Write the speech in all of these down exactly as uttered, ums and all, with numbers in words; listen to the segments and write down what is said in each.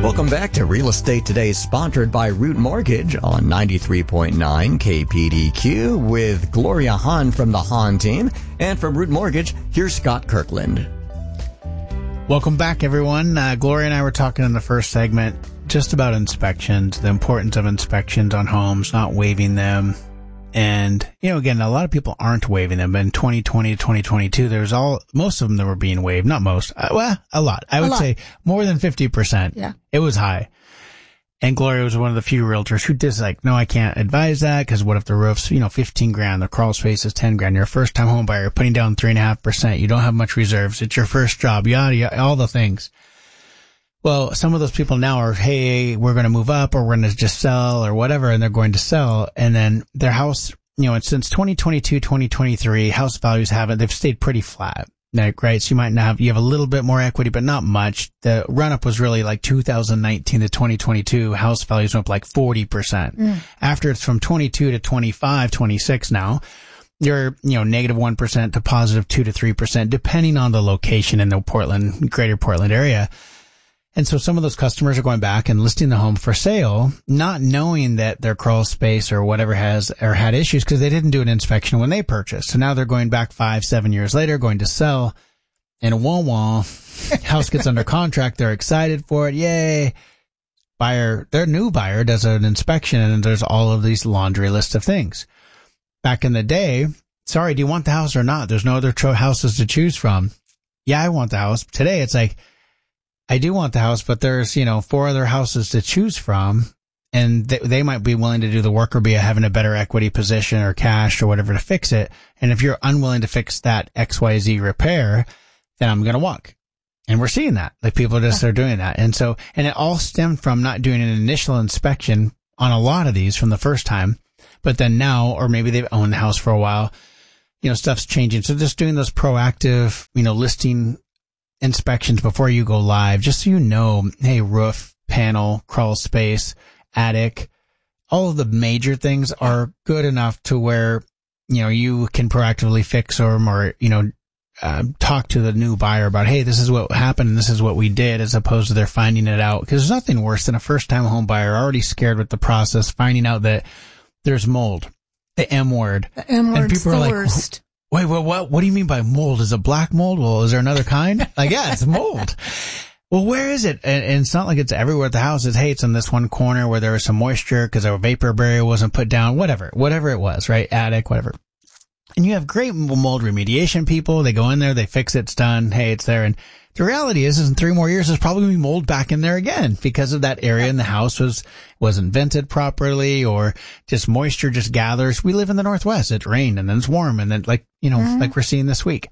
Welcome back to Real Estate Today, sponsored by Root Mortgage on ninety-three point nine K P D Q with Gloria Hahn from the Hahn team. And from Root Mortgage, here's Scott Kirkland. Welcome back, everyone. Uh, Gloria and I were talking in the first segment just about inspections, the importance of inspections on homes, not waiving them. And, you know, again, a lot of people aren't waiving them. In twenty twenty to twenty twenty-two, there's all, most of them that were being waived. Not most. Uh, well, a lot. I would lot. say more than fifty percent. Yeah. It was high. And Gloria was one of the few realtors who did like, no, I can't advise that because what if the roof's, you know, fifteen grand, the crawl space is ten grand, you're a first time home buyer, putting down three and a half percent. You don't have much reserves. It's your first job, yada, yada, all the things. Well, some of those people now are, hey, we're going to move up or we're going to just sell or whatever, and they're going to sell. And then their house, you know, since twenty twenty-two, twenty twenty-three, house values haven't, they've stayed pretty flat. Like, right? So you might have, you have a little bit more equity, but not much. The run up was really like two thousand nineteen to twenty twenty-two. House values went up like forty percent. Mm. After it's from twenty-two to twenty-five, twenty-six now, you're, you know, negative one percent to positive two to three percent, depending on the location in the Portland, greater Portland area. And so some of those customers are going back and listing the home for sale, not knowing that their crawl space or whatever has or had issues because they didn't do an inspection when they purchased. So now they're going back five, seven years later, going to sell, and wah wah, house gets under contract. They're excited for it. Yay. Buyer, their new buyer does an inspection and there's all of these laundry list of things. Back in the day, sorry, do you want the house or not? There's no other cho- houses to choose from. Yeah, I want the house. Today it's like, I do want the house, but there's, you know, four other houses to choose from, and they, they might be willing to do the work or be having a better equity position or cash or whatever to fix it. And if you're unwilling to fix that X Y Z repair, then I'm going to walk. And we're seeing that. Like people just are doing that. And so, and it all stemmed from not doing an initial inspection on a lot of these from the first time, but then now, or maybe they've owned the house for a while, you know, stuff's changing. So just doing those proactive, you know, listing inspections before you go live, just so you know, hey, roof, panel, crawl space, attic, all of the major things are good enough to where, you know, you can proactively fix them or, you know, uh, talk to the new buyer about, hey, this is what happened and this is what we did, as opposed to they're finding it out. Because there's nothing worse than a first-time home buyer already scared with the process, finding out that there's mold, the M word. The M word's and people the are like, worst. Wait, what, what, what do you mean by mold? Is it black mold? Well, is there another kind? Like, yeah, it's mold. Well, where is it? And, and it's not like it's everywhere at the house. It's, hey, it's in this one corner where there was some moisture because our vapor barrier wasn't put down, whatever, whatever it was, right? Attic, whatever. And you have great mold remediation people. They go in there, they fix it, it's done. Hey, it's there. And the reality is, is in three more years, there's probably going to be mold back in there again because of that area in the house was, wasn't vented properly or just moisture just gathers. We live in the Northwest. It's rain and then it's warm and then like, you know, mm-hmm. like we're seeing this week.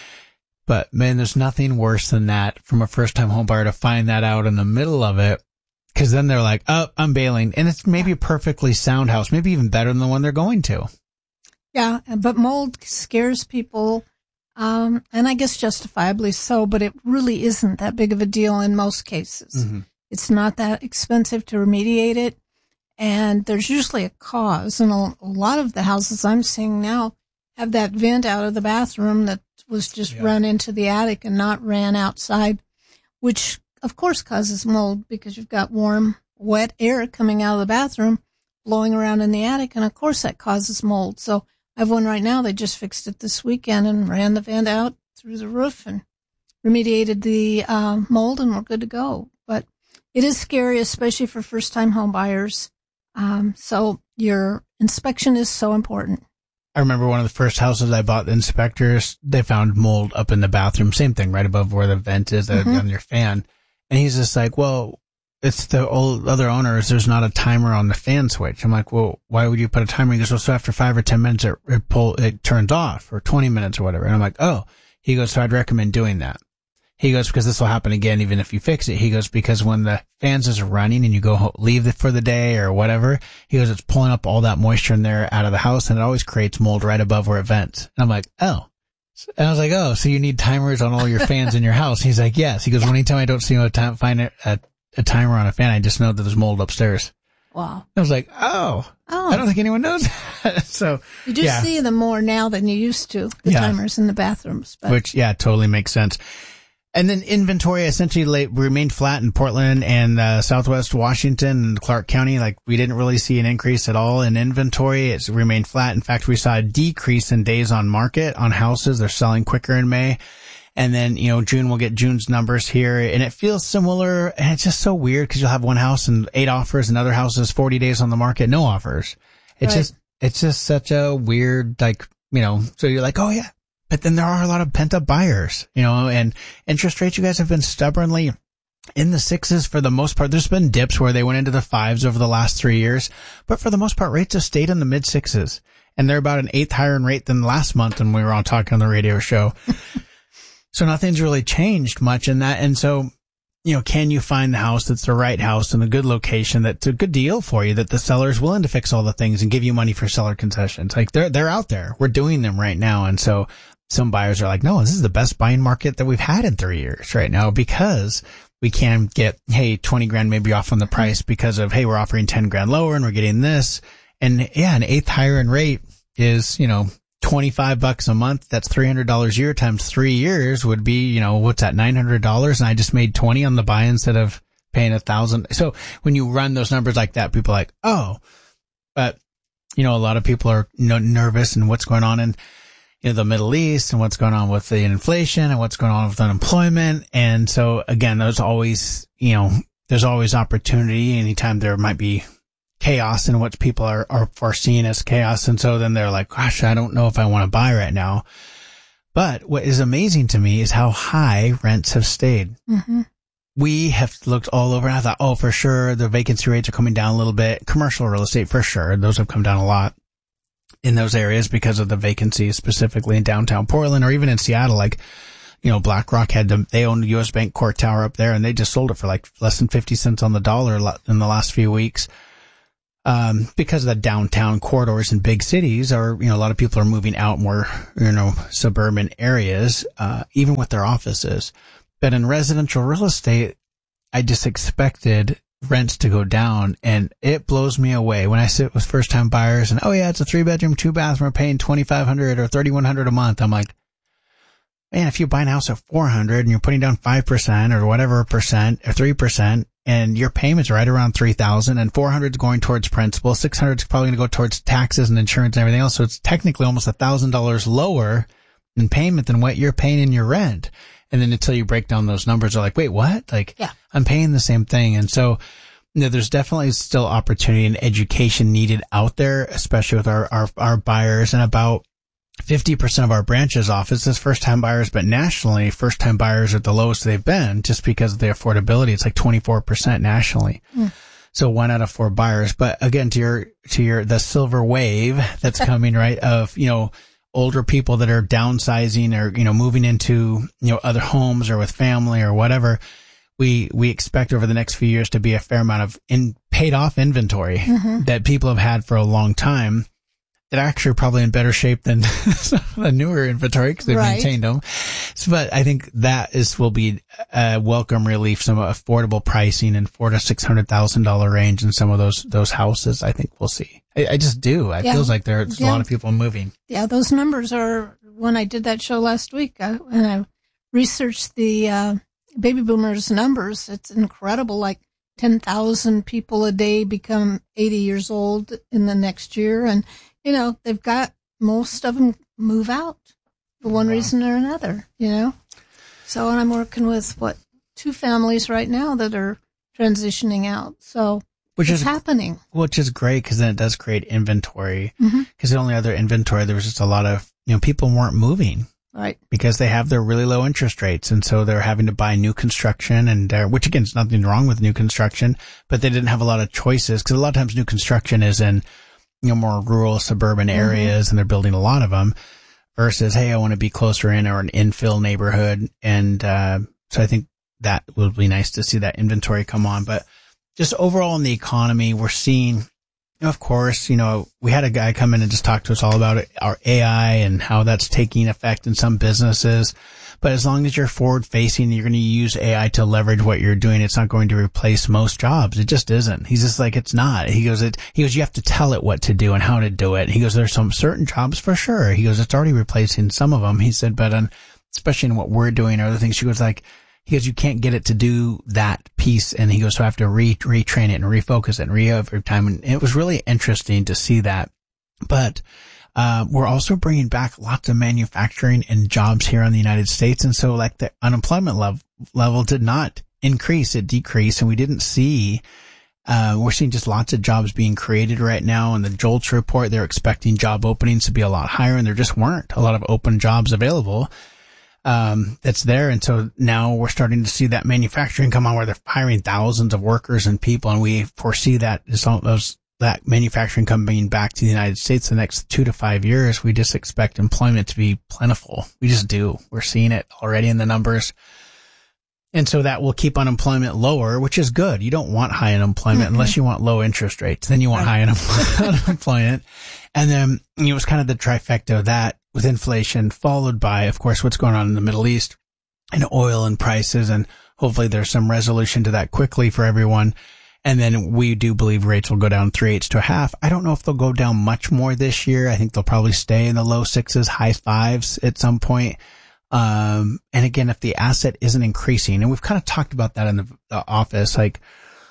But man, there's nothing worse than that from a first time home buyer to find that out in the middle of it. Cause then they're like, oh, I'm bailing. And it's maybe a perfectly sound house, maybe even better than the one they're going to. Yeah. But mold scares people. Um, and I guess justifiably so, but it really isn't that big of a deal in most cases. Mm-hmm. It's not that expensive to remediate it. And there's usually a cause. And a, a lot of the houses I'm seeing now have that vent out of the bathroom that was just yeah. run into the attic and not ran outside, which of course causes mold because you've got warm, wet air coming out of the bathroom, blowing around in the attic. And of course that causes mold. So I have one right now. They just fixed it this weekend and ran the vent out through the roof and remediated the uh, mold, and we're good to go. But it is scary, especially for first-time home buyers. Um, so your inspection is so important. I remember one of the first houses I bought, the inspectors, they found mold up in the bathroom. Same thing, right above where the vent is mm-hmm. on your fan. And he's just like, well, it's the old other owners. There's not a timer on the fan switch. I'm like, well, why would you put a timer? He goes, well, so after five or ten minutes, it, it pull, it turns off, or twenty minutes or whatever. And I'm like, oh, he goes, so I'd recommend doing that. He goes, because this will happen again, even if you fix it. He goes, because when the fans is running and you go ho- leave it for the day or whatever, he goes, it's pulling up all that moisture in there out of the house, and it always creates mold right above where it vents. And I'm like, oh. And I was like, oh, so you need timers on all your fans in your house? He's like, yes. He goes, well, anytime I don't see a time, find a, a a timer on a fan, I just know that there's mold upstairs. Wow. I was like, oh, oh. I don't think anyone knows that. So you do yeah. see them more now than you used to, the yeah. timers in the bathrooms. But. Which, yeah, totally makes sense. And then inventory essentially lay, remained flat in Portland and uh, Southwest Washington and Clark County. Like we didn't really see an increase at all in inventory. It's remained flat. In fact, we saw a decrease in days on market on houses. They're selling quicker in May. And then, you know, June, we'll get June's numbers here, and it feels similar. And it's just so weird because you'll have one house and eight offers, and other houses forty days on the market, no offers. It's right. just, it's just such a weird, like, you know, so you're like, oh yeah. But then there are a lot of pent up buyers, you know, and interest rates, you guys have been stubbornly in the sixes for the most part. There's been dips where they went into the fives over the last three years, but for the most part, rates have stayed in the mid sixes, and they're about an eighth higher in rate than last month when we were all talking on the radio show. So nothing's really changed much in that. And so, you know, can you find the house that's the right house in a good location that's a good deal for you, that the seller's willing to fix all the things and give you money for seller concessions? Like they're, they're out there. We're doing them right now. And so some buyers are like, no, this is the best buying market that we've had in three years right now, because we can get, hey, twenty grand maybe off on the price because of, hey, we're offering ten grand lower and we're getting this. And yeah, an eighth higher in rate is, you know, twenty-five bucks a month. That's three hundred dollars a year times three years would be, you know, what's that, nine hundred dollars. And I just made twenty on the buy instead of paying a thousand. So when you run those numbers like that, people are like, oh, but you know, a lot of people are you know, nervous and what's going on in, you know, the Middle East and what's going on with the inflation and what's going on with unemployment. And so again, there's always, you know, there's always opportunity anytime there might be chaos in what people are, are foreseeing as chaos. And so then they're like, gosh, I don't know if I want to buy right now. But what is amazing to me is how high rents have stayed. Mm-hmm. We have looked all over and I thought, oh, for sure, the vacancy rates are coming down a little bit. Commercial real estate, for sure. Those have come down a lot in those areas because of the vacancies, specifically in downtown Portland or even in Seattle. Like, you know, BlackRock had to, they owned the U S Bank Court Tower up there and they just sold it for like less than fifty cents on the dollar in the last few weeks. Um, because of the downtown corridors in big cities are, you know, a lot of people are moving out more, you know, suburban areas, uh, even with their offices. But in residential real estate, I just expected rents to go down, and it blows me away when I sit with first time buyers and, oh yeah, it's a three bedroom, two bathroom, we're paying twenty-five hundred or thirty-one hundred a month. I'm like, man, if you buy a house at four hundred and you're putting down five percent or whatever percent or three percent, and your payment's right around three thousand, and four hundred is going towards principal, six hundred is probably going to go towards taxes and insurance and everything else. So it's technically almost a thousand dollars lower in payment than what you're paying in your rent. And then until you break down those numbers, they're like, wait, what? Like, yeah. I'm paying the same thing. And so, you know, there's definitely still opportunity and education needed out there, especially with our, our, our buyers. And about fifty percent of our branches office is first time buyers, but nationally, first time buyers are the lowest they've been just because of the affordability. It's like twenty-four percent nationally. Mm. So one out of four buyers. But again, to your, to your, the silver wave that's coming, right, of, you know, older people that are downsizing or, you know, moving into, you know, other homes or with family or whatever. We, we expect over the next few years to be a fair amount of in paid off inventory mm-hmm. that people have had for a long time that are actually probably in better shape than the newer inventory because they've right. maintained them. So, but I think that is, will be a welcome relief, some affordable pricing in four to six hundred thousand dollar range in some of those, those houses. I think we'll see. I, I just do. It yeah. feels like there's yeah. a lot of people moving. Yeah. Those numbers are, when I did that show last week, I, and I researched the, uh, baby boomers numbers, it's incredible. Like ten thousand people a day become eighty years old in the next year. And, you know, they've got, most of them move out for one wow. reason or another, you know. So, and I'm working with, what, two families right now that are transitioning out. So which it's is happening. Which is great because then it does create inventory. Because mm-hmm. the only other inventory, there was just a lot of, you know, people weren't moving. Right. Because they have their really low interest rates. And so they're having to buy new construction and, uh, which again, is nothing wrong with new construction, but they didn't have a lot of choices because a lot of times new construction is in, you know, more rural suburban areas mm-hmm. and they're building a lot of them versus, hey, I want to be closer in or an infill neighborhood. And, uh, so I think that will be nice to see that inventory come on. But just overall in the economy, we're seeing, of course, you know, we had a guy come in and just talk to us all about it, our A I and how that's taking effect in some businesses. But as long as you're forward facing, you're going to use A I to leverage what you're doing. It's not going to replace most jobs. It just isn't. He's just like, it's not. He goes, it, he goes, you have to tell it what to do and how to do it. He goes, there's some certain jobs for sure. He goes, it's already replacing some of them. He said, but um, especially in what we're doing or other things, she goes like, He goes, you can't get it to do that piece. And he goes, so I have to re retrain it and refocus it and re every time. And it was really interesting to see that. But, uh, we're also bringing back lots of manufacturing and jobs here in the United States. And so like the unemployment level, level did not increase, it decreased. And we didn't see, uh, we're seeing just lots of jobs being created right now. In the JOLTS report, they're expecting job openings to be a lot higher, and there just weren't a lot of open jobs available. Um, that's there. And so now we're starting to see that manufacturing come on where they're hiring thousands of workers and people. And we foresee that as all those, that manufacturing coming back to the United States the next two to five years. We just expect employment to be plentiful. We just do. We're seeing it already in the numbers. And so that will keep unemployment lower, which is good. You don't want high unemployment mm-hmm. unless you want low interest rates. Then you want high unemployment. And then, you know, it was kind of the trifecta of that with inflation, followed by, of course, what's going on in the Middle East and oil and prices. And hopefully there's some resolution to that quickly for everyone. And then we do believe rates will go down three eighths to a half. I don't know if they'll go down much more this year. I think they'll probably stay in the low sixes, high fives at some point. Um, and again, if the asset isn't increasing, and we've kind of talked about that in the, the office, like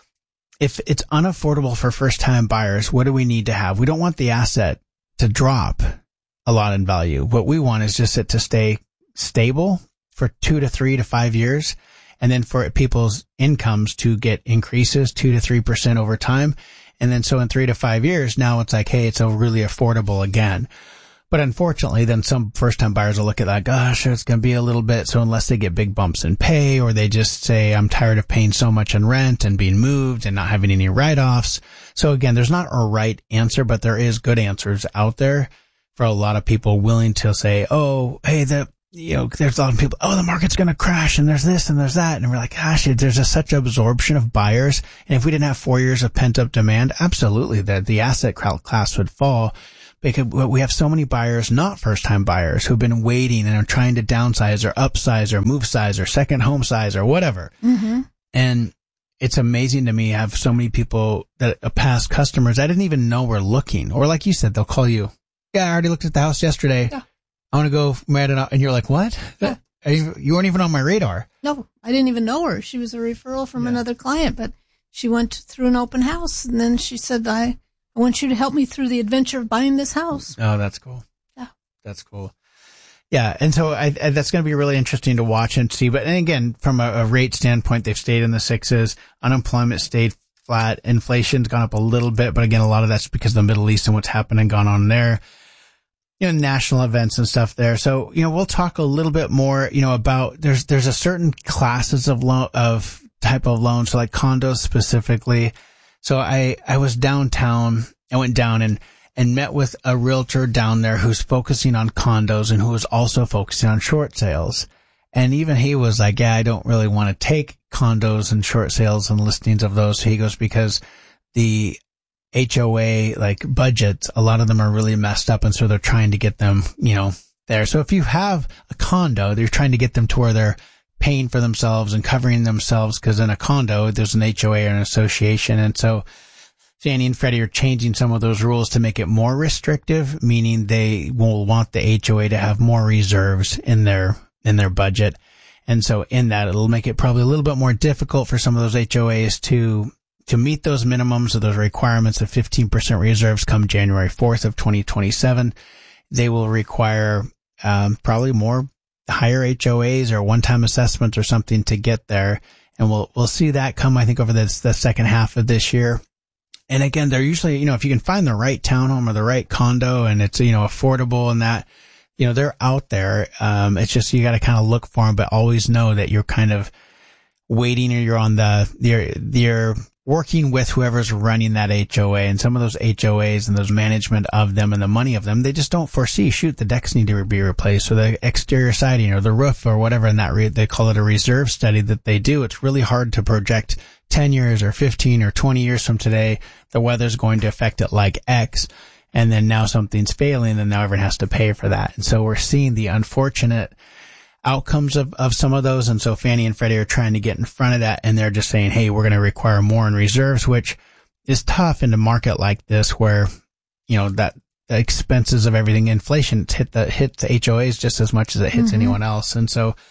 if it's unaffordable for first time buyers, what do we need to have? We don't want the asset to drop a lot in value. What we want is just it to stay stable for two to three to five years. And then for people's incomes to get increases two to three percent over time. And then so in three to five years, now it's like, hey, it's a really affordable again. But unfortunately, then some first-time buyers will look at that, gosh, it's going to be a little bit. So unless they get big bumps in pay, or they just say, I'm tired of paying so much in rent and being moved and not having any write-offs. So again, there's not a right answer, but there is good answers out there for a lot of people willing to say, oh, hey, the, you know, there's a lot of people, oh, the market's going to crash and there's this and there's that. And we're like, gosh, there's a, such absorption of buyers. And if we didn't have four years of pent-up demand, absolutely, the, the asset class would fall. Because we have so many buyers, not first-time buyers, who've been waiting and are trying to downsize or upsize or move size or second home size or whatever. Mm-hmm. And it's amazing to me. I have so many people that are past customers I didn't even know were looking. Or like you said, they'll call you. Yeah, I already looked at the house yesterday. Yeah. I want to go mad and you're like, what? Yeah. You weren't even on my radar. No, I didn't even know her. She was a referral from yeah. another client, but she went through an open house, and then she said, I... I want you to help me through the adventure of buying this house. Oh, that's cool. Yeah. That's cool. Yeah. And so I, I, that's going to be really interesting to watch and see. But and again, from a, a rate standpoint, they've stayed in the sixes. Unemployment stayed flat. Inflation's gone up a little bit. But again, a lot of that's because of the Middle East and what's happened and gone on there. You know, national events and stuff there. So, you know, we'll talk a little bit more, you know, about there's, there's a certain classes of loan, of type of loans. So like condos specifically. So I, I was downtown. I went down and, and met with a realtor down there who's focusing on condos and who was also focusing on short sales. And even he was like, yeah, I don't really want to take condos and short sales and listings of those. So he goes, because the H O A, like budgets, a lot of them are really messed up. And so they're trying to get them, you know, there. So if you have a condo, they're trying to get them to where they're paying for themselves and covering themselves, because in a condo, there's an H O A or an association. And so Fannie and Freddie are changing some of those rules to make it more restrictive, meaning they will want the H O A to have more reserves in their, in their budget. And so in that, it'll make it probably a little bit more difficult for some of those H O As to, to meet those minimums or those requirements of fifteen percent reserves come January fourth of twenty twenty-seven. They will require, um, probably more higher H O As or one-time assessments or something to get there. And we'll, we'll see that come, I think, over the, the second half of this year. And again, they're usually, you know, if you can find the right townhome or the right condo and it's, you know, affordable and that, you know, they're out there. Um, it's just, you got to kind of look for them, but always know that you're kind of waiting or you're on the, you're, you're working with whoever's running that H O A, and some of those H O As and those management of them and the money of them, they just don't foresee, shoot, the decks need to be replaced or the exterior siding or the roof or whatever. And that re- they call it a reserve study that they do. It's really hard to project ten years or fifteen or twenty years from today, the weather's going to affect it like X. And then now something's failing and now everyone has to pay for that. And so we're seeing the unfortunate outcomes of, of some of those. And so Fannie and Freddie are trying to get in front of that. And they're just saying, hey, we're going to require more in reserves, which is tough in a market like this where, you know, that the expenses of everything, inflation hit the, hit the H O As just as much as it hits mm-hmm. anyone else. And so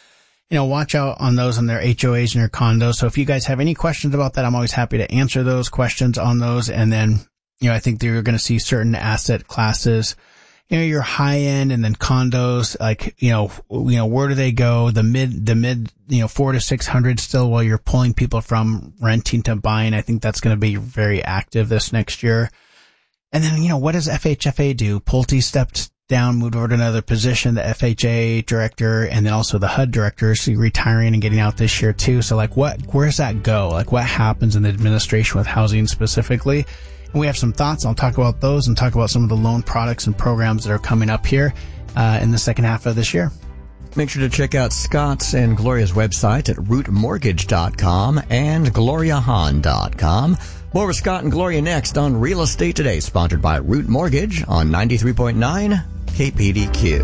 you know, watch out on those on their H O As and their condos. So if you guys have any questions about that, I'm always happy to answer those questions on those. And then, you know, I think that you're going to see certain asset classes, you know, your high end and then condos, like, you know, you know, where do they go? The mid, the mid, you know, four to six hundred still while you're pulling people from renting to buying. I think that's going to be very active this next year. And then, you know, what does F H F A do? Pulte stepped down, moved over to another position, the F H A director, and then also the H U D director, so retiring and getting out this year too. So like what, where does that go? Like what happens in the administration with housing specifically? And we have some thoughts. I'll talk about those and talk about some of the loan products and programs that are coming up here uh, in the second half of this year. Make sure to check out Scott's and Gloria's website at root mortgage dot com and gloria hahn dot com. More with Scott and Gloria next on Real Estate Today, sponsored by Root Mortgage on ninety-three point nine K P D Q.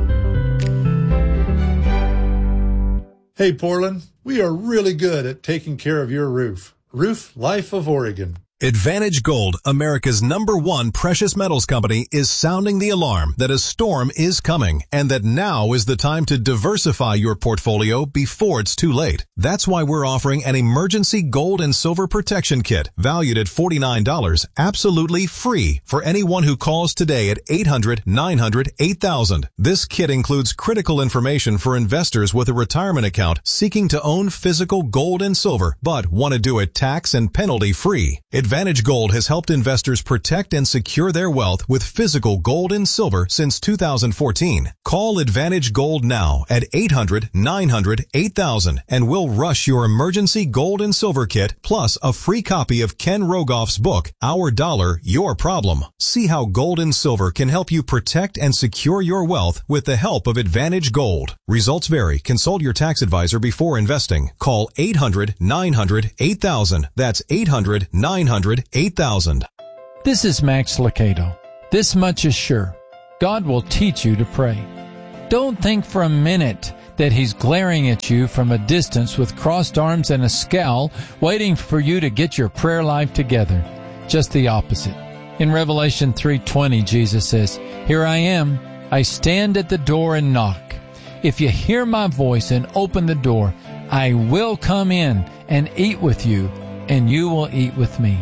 Hey, Portland, we are really good at taking care of your roof. Roof Life of Oregon. Advantage Gold, America's number one precious metals company, is sounding the alarm that a storm is coming and that now is the time to diversify your portfolio before it's too late. That's why we're offering an emergency gold and silver protection kit valued at forty-nine dollars, absolutely free for anyone who calls today at eight hundred, nine hundred, eight thousand. This kit includes critical information for investors with a retirement account seeking to own physical gold and silver but want to do it tax and penalty free. Advantage Gold has helped investors protect and secure their wealth with physical gold and silver since two thousand fourteen. Call Advantage Gold now at eight hundred, nine hundred, eight thousand and we'll rush your emergency gold and silver kit plus a free copy of Ken Rogoff's book, Our Dollar, Your Problem. See how gold and silver can help you protect and secure your wealth with the help of Advantage Gold. Results vary. Consult your tax advisor before investing. Call eight hundred, nine hundred, eight thousand. That's eight hundred, nine hundred, eight thousand. This is Max Lucado. This much is sure. God will teach you to pray. Don't think for a minute that He's glaring at you from a distance with crossed arms and a scowl, waiting for you to get your prayer life together. Just the opposite. In Revelation three twenty, Jesus says, "Here I am. I stand at the door and knock. If you hear my voice and open the door, I will come in and eat with you, and you will eat with me."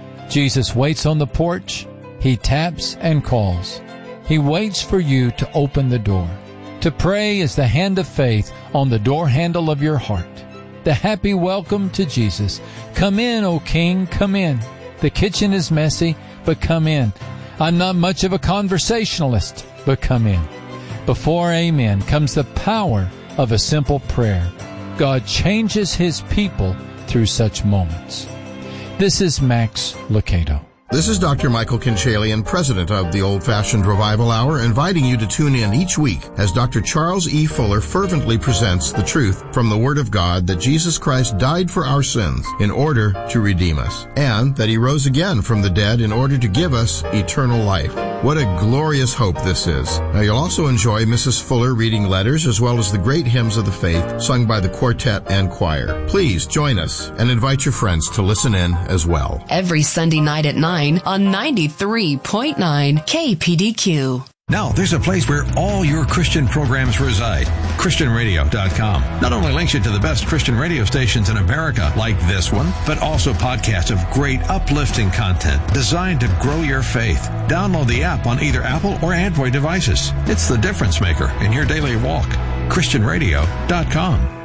Jesus waits on the porch. He taps and calls. He waits for you to open the door. To pray is the hand of faith on the door handle of your heart. The happy welcome to Jesus. Come in, O King, come in. The kitchen is messy, but come in. I'm not much of a conversationalist, but come in. Before amen comes the power of a simple prayer. God changes His people through such moments. This is Max Lucado. This is Doctor Michael Kinchalian, president of the Old Fashioned Revival Hour, inviting you to tune in each week as Doctor Charles E. Fuller fervently presents the truth from the Word of God that Jesus Christ died for our sins in order to redeem us, and that He rose again from the dead in order to give us eternal life. What a glorious hope this is. Now, you'll also enjoy Missus Fuller reading letters as well as the great hymns of the faith sung by the quartet and choir. Please join us and invite your friends to listen in as well. Every Sunday night at nine on ninety-three point nine K P D Q. Now, there's a place where all your Christian programs reside. Christian radio dot com not only links you to the best Christian radio stations in America, like this one, but also podcasts of great uplifting content designed to grow your faith. Download the app on either Apple or Android devices. It's the difference maker in your daily walk. Christian radio dot com.